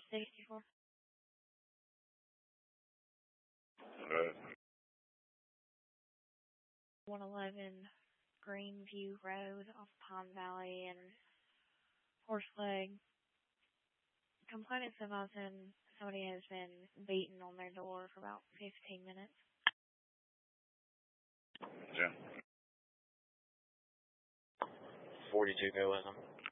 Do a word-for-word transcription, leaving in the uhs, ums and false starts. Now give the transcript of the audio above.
sixty-four. Uh, one eleven Greenview Road off Pine Valley and Horseleg. Complainants of us and somebody has been beaten on their door for about fifteen minutes. yeah. forty-two, go with them.